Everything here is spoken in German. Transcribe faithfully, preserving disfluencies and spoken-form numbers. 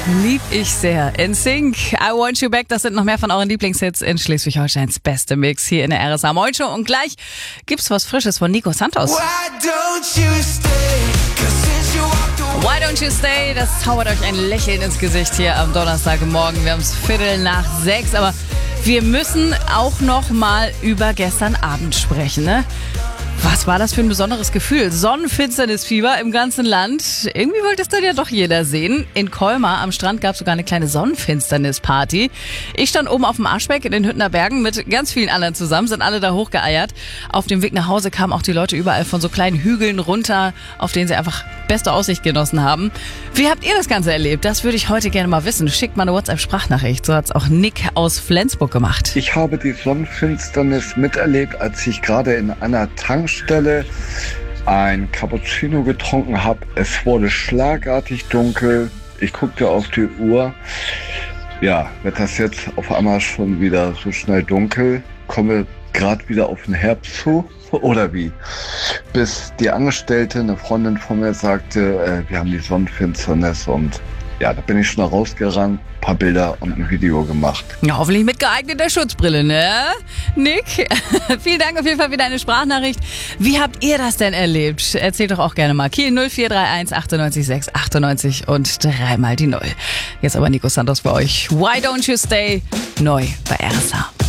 lieb ich sehr. In Sync, I Want You Back, das sind noch mehr von euren Lieblingshits in Schleswig-Holsteins beste Mix hier in der R S A Moin Show. Und gleich gibt's was Frisches von Nico Santos. Why don't you stay? 'Cause since you walked away. Why Don't You Stay, das zaubert euch ein Lächeln ins Gesicht hier am Donnerstagmorgen. Wir haben es Viertel nach sechs, aber wir müssen auch noch mal über gestern Abend sprechen, ne? Was war das für ein besonderes Gefühl? Sonnenfinsternisfieber im ganzen Land. Irgendwie wollte es dann ja doch jeder sehen. In Colmar am Strand gab es sogar eine kleine Sonnenfinsternisparty. Ich stand oben auf dem Aschbeck in den Hüttener Bergen mit ganz vielen anderen zusammen, sind alle da hochgeeiert. Auf dem Weg nach Hause kamen auch die Leute überall von so kleinen Hügeln runter, auf denen sie einfach beste Aussicht genossen haben. Wie habt ihr das Ganze erlebt? Das würde ich heute gerne mal wissen. Schickt mal eine WhatsApp-Sprachnachricht. So hat's auch Nick aus Flensburg gemacht. Ich habe die Sonnenfinsternis miterlebt, als ich gerade in einer Tankstelle ein Cappuccino getrunken habe. Es wurde schlagartig dunkel. Ich guckte auf die Uhr. Ja, wird das jetzt auf einmal schon wieder so schnell dunkel? Kommen wir gerade wieder auf den Herbst zu? Oder wie? Bis die Angestellte, eine Freundin von mir, sagte, äh, wir haben die Sonnenfinsternis, und ja, da bin ich schon rausgerannt, ein paar Bilder und ein Video gemacht. Ja, hoffentlich mit geeigneter Schutzbrille, ne? Nick, vielen Dank auf jeden Fall für deine Sprachnachricht. Wie habt ihr das denn erlebt? Erzählt doch auch gerne mal. Kiel null vier drei eins achtundneunzig sechs achtundneunzig und dreimal die Null. Jetzt aber Nico Santos für euch. Why Don't You Stay? Neu bei R S A.